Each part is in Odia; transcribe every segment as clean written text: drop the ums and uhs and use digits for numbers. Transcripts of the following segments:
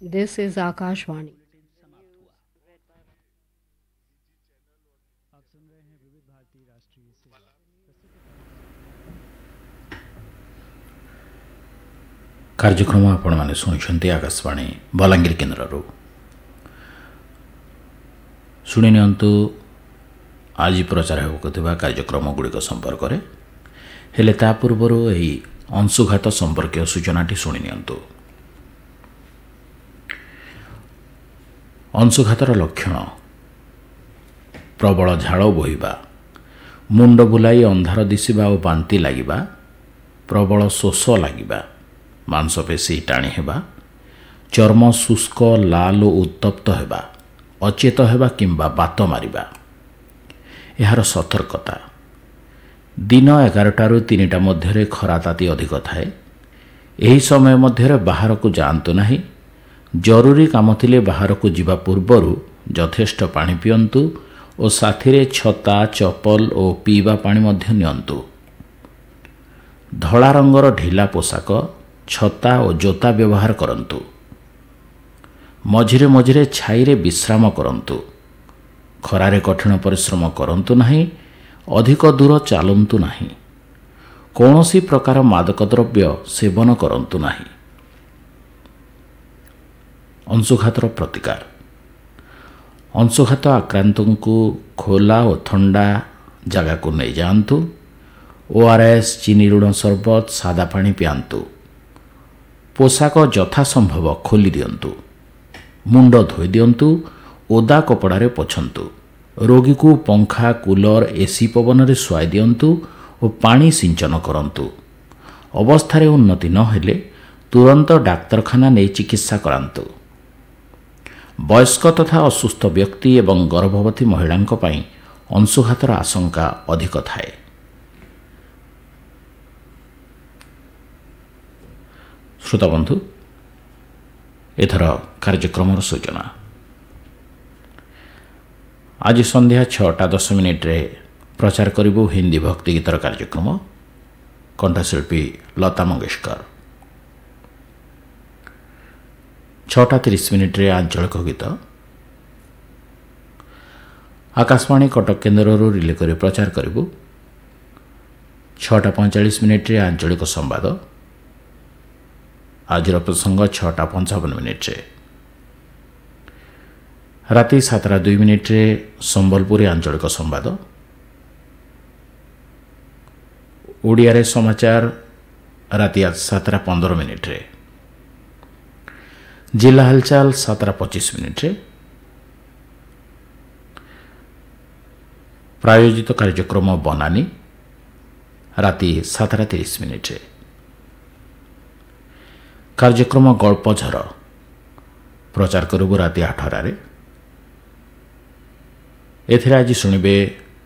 This is Akashvani. କାର୍ଯ୍ୟକ୍ରମ ଆପଣମାନେ ଶୁଣିଛନ୍ତି ଆକାଶବାଣୀ ବଲାଙ୍ଗୀର କେନ୍ଦ୍ରରୁ। ଶୁଣି ନିଅନ୍ତୁ ଆଜି ପ୍ରଚାର ହେବାକୁ ଥିବା କାର୍ଯ୍ୟକ୍ରମଗୁଡ଼ିକ ସମ୍ପର୍କରେ। ହେଲେ ତା ପୂର୍ବରୁ ଏହି ଅଂଶୁଘାତ ସମ୍ପର୍କୀୟ ସୂଚନାଟି ଶୁଣି ନିଅନ୍ତୁ। ଅଂଶୁଘାତର ଲକ୍ଷଣ: ପ୍ରବଳ ଝାଳ ବୋହିବା, ମୁଣ୍ଡ ବୁଲାଇ ଅନ୍ଧାର ଦିଶିବା ଓ ବାନ୍ତି ଲାଗିବା, ପ୍ରବଳ ଶୋଷ ଲାଗିବା, ମାଂସପେଶୀ ଟାଣି ହେବା, ଚର୍ମ ଶୁଷ୍କ ଲାଲ ଓ ଉତ୍ତପ୍ତ ହେବା, ଅଚେତ ହେବା କିମ୍ବା ବାତ ମାରିବା। ଏହାର ସତର୍କତା: ଦିନ 11ଟାରୁ 3ଟା ମଧ୍ୟରେ ଖରା ତାତି ଅଧିକ ଥାଏ। ଏହି ସମୟ ମଧ୍ୟରେ ବାହାରକୁ ଯାଆନ୍ତୁ ନାହିଁ। ଜରୁରୀ କାମ ଥିଲେ ବାହାରକୁ ଯିବା ପୂର୍ବରୁ ଯଥେଷ୍ଟ ପାଣି ପିଅନ୍ତୁ ଓ ସାଥିରେ ଛତା, ଚପଲ ଓ ପିଇବା ପାଣି ମଧ୍ୟ ନିଅନ୍ତୁ। ଧଳା ରଙ୍ଗର ଢିଲା ପୋଷାକ, ଛତା ଓ ଜୋତା ବ୍ୟବହାର କରନ୍ତୁ। ମଝିରେ ମଝିରେ ଛାଇରେ ବିଶ୍ରାମ କରନ୍ତୁ। ଖରାରେ କଠିନ ପରିଶ୍ରମ କରନ୍ତୁ ନାହିଁ। ଅଧିକ ଦୂର ଚାଲନ୍ତୁ ନାହିଁ। କୌଣସି ପ୍ରକାର ମାଦକ ଦ୍ରବ୍ୟ ସେବନ କରନ୍ତୁ ନାହିଁ। ଅଂଶୁଘାତର ପ୍ରତିକାର: ଅଂଶୁଘାତ ଆକ୍ରାନ୍ତଙ୍କୁ ଖୋଲା ଓ ଥଣ୍ଡା ଜାଗାକୁ ନେଇଯାଆନ୍ତୁ। ORS, ଚିନି ଲୁଣ ସରବତ, ସାଦା ପାଣି ପିଆନ୍ତୁ। ପୋଷାକ ଯଥାସମ୍ଭବ ଖୋଲି ଦିଅନ୍ତୁ। ମୁଣ୍ଡ ଧୋଇ ଦିଅନ୍ତୁ। ଓଦା କପଡ଼ାରେ ପୋଛନ୍ତୁ। ରୋଗୀକୁ ପଙ୍ଖା, କୁଲର, AC ପବନରେ ଶୁଆଇ ଦିଅନ୍ତୁ ଓ ପାଣି ସିଞ୍ଚନ କରନ୍ତୁ। ଅବସ୍ଥାରେ ଉନ୍ନତି ନ ହେଲେ ତୁରନ୍ତ ଡାକ୍ତରଖାନା ନେଇ ଚିକିତ୍ସା କରାନ୍ତୁ। ବୟସ୍କ ତଥା ଅସୁସ୍ଥ ବ୍ୟକ୍ତି ଏବଂ ଗର୍ଭବତୀ ମହିଳାଙ୍କ ପାଇଁ ଅଂଶୁଘାତର ଆଶଙ୍କା ଅଧିକ ଥାଏ। ଶ୍ରୋତାବନ୍ଧୁ, ଏଥର କାର୍ଯ୍ୟକ୍ରମର ସୂଚନା। ଆଜି ସନ୍ଧ୍ୟା 6:10 ପ୍ରଚାର କରିବୁ ହିନ୍ଦୀ ଭକ୍ତି ଗୀତର କାର୍ଯ୍ୟକ୍ରମ। କଣ୍ଠଶିଳ୍ପୀ ଲତା ମଙ୍ଗେଶକର। 6:30 ଆଞ୍ଚଳିକ ଗୀତ ଆକାଶବାଣୀ କଟକ କେନ୍ଦ୍ରରୁ ରିଲେ କରି ପ୍ରଚାର କରିବୁ। 6:45 ଆଞ୍ଚଳିକ ସମ୍ବାଦ। ଆଜିର ପ୍ରସଙ୍ଗ 6:55। ରାତି 7:02 ସମ୍ବଲପୁରୀ ଆଞ୍ଚଳିକ ସମ୍ବାଦ। ଓଡ଼ିଆରେ ସମାଚାର ରାତି 7:15। ଜିଲ୍ଲା ହାଲଚାଲ 7:25। ପ୍ରାୟୋଜିତ କାର୍ଯ୍ୟକ୍ରମ ବନାନୀ ରାତି 7:30। କାର୍ଯ୍ୟକ୍ରମ ଗଳ୍ପଝର ପ୍ରଚାର କରିବୁ ରାତି 8ଟାରେ। ଏଥିରେ ଆଜି ଶୁଣିବେ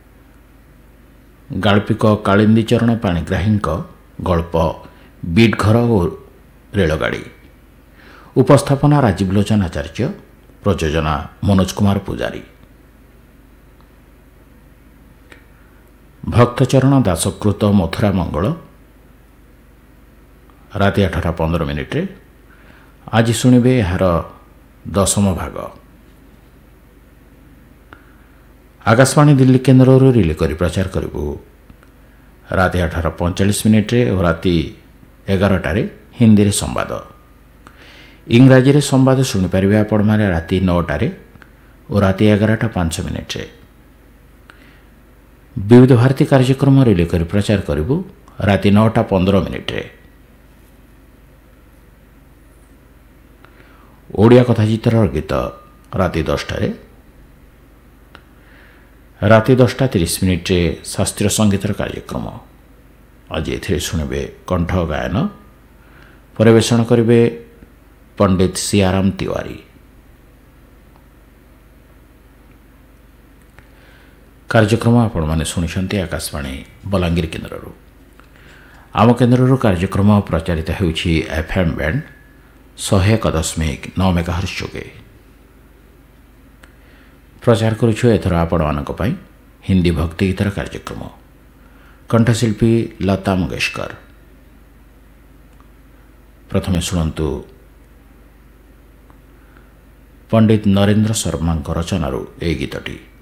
ଗାଳ୍ପିକ କାଳିନ୍ଦୀ ଚରଣ ପାଣିଗ୍ରାହୀଙ୍କ ଗଳ୍ପ ବିଟ୍ ଘର ଓ ରେଳଗାଡ଼ି। ଉପସ୍ଥାପନା ରାଜୀବ ଲୋଚନ ଆଚାର୍ଯ୍ୟ। ପ୍ରଯୋଜନା ମନୋଜ କୁମାର ପୂଜାରୀ। ଭକ୍ତଚରଣ ଦାସକୃତ ମଥୁରା ମଙ୍ଗଳ ରାତି 8:15। ଆଜି ଶୁଣିବେ ଏହାର 10ମ ଭାଗ। ଆକାଶବାଣୀ ଦିଲ୍ଲୀ କେନ୍ଦ୍ରରୁ ରିଲେ କରି ପ୍ରଚାର କରିବୁ ରାତି 8:45 ଓ ରାତି 11ଟାରେ ହିନ୍ଦୀରେ ସମ୍ବାଦ। ଇଂରାଜୀରେ ସମ୍ବାଦ ଶୁଣିପାରିବେ ଆପଣମାନେ ରାତି 9ଟାରେ ଓ ରାତି 11:05। ବିବିଧ ଭାରତୀ କାର୍ଯ୍ୟକ୍ରମ ରିଲେ କରି ପ୍ରଚାର କରିବୁ ରାତି 9:15। ଓଡ଼ିଆ କଥାଚିତ୍ରର ଗୀତ ରାତି 10ଟାରେ। ରାତି 10:30 ଶାସ୍ତ୍ରୀୟ ସଙ୍ଗୀତର କାର୍ଯ୍ୟକ୍ରମ। ଆଜି ଏଥିରେ ଶୁଣିବେ କଣ୍ଠ ଗାୟନ। ପରିବେଷଣ କରିବେ ପଣ୍ଡିତ ସିଆରାମ ତିୱାରୀ। କାର୍ଯ୍ୟକ୍ରମ ଆପଣମାନେ ଶୁଣିଛନ୍ତି ଆକାଶବାଣୀ ବଲାଙ୍ଗୀର କେନ୍ଦ୍ରରୁ। ଆମ କେନ୍ଦ୍ରରୁ କାର୍ଯ୍ୟକ୍ରମ ପ୍ରଚାରିତ ହେଉଛି FM ବ୍ୟାଣ୍ଡ 101.9 MHz ଯୋଗେ। ପ୍ରଚାର କରୁଛୁ ଏଥର ଆପଣମାନଙ୍କ ପାଇଁ ହିନ୍ଦୀ ଭକ୍ତି ଗୀତର କାର୍ଯ୍ୟକ୍ରମ। କଣ୍ଠଶିଳ୍ପୀ ଲତା ମଙ୍ଗେଶକର। ପ୍ରଥମେ ଶୁଣନ୍ତୁ ପଣ୍ଡିତ ନରେନ୍ଦ୍ର ଶର୍ମାଙ୍କ ରଚନାରୁ ଏହି ଗୀତଟି।